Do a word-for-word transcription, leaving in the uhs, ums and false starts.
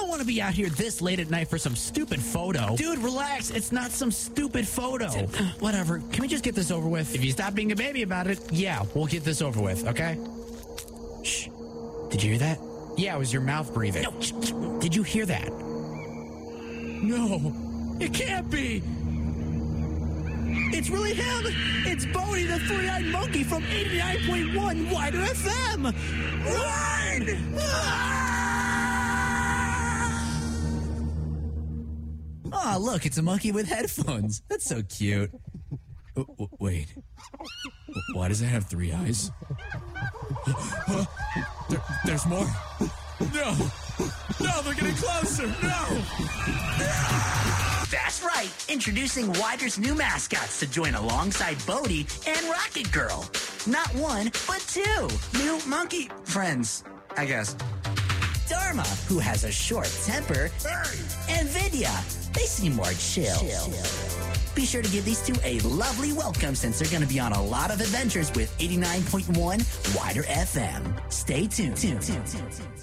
don't want to be out here this late at night for some stupid photo. Dude, relax. It's not some stupid photo. Whatever. Can we just get this over with? If you stop being a baby about it, yeah, we'll get this over with, okay? Shh. Did you hear that? Yeah, it was your mouth breathing. No. Shh, shh. Did you hear that? No. It can't be. It's really him! It's Bodie, the three-eyed monkey from eighty-nine point one Wider F M! Run! Ah! Oh, look, it's a monkey with headphones. That's so cute. Oh, w- wait. Why does it have three eyes? there, there's more. No! No, they're getting closer! No! That's right. Introducing Wider's new mascots to join alongside Bodie and Rocket Girl. Not one, but two new monkey friends, I guess. Dharma, who has a short temper, and Vidya. They seem more chill. chill. Be sure to give these two a lovely welcome since they're going to be on a lot of adventures with eighty-nine point one Wider F M. Stay tuned. tuned, tuned, tuned, tuned.